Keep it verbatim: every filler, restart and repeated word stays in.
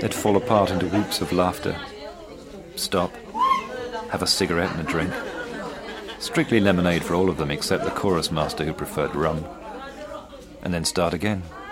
They'd fall apart into whoops of laughter. Stop. Have a cigarette and a drink. Strictly lemonade for all of them except the chorus master who preferred rum. And then start again.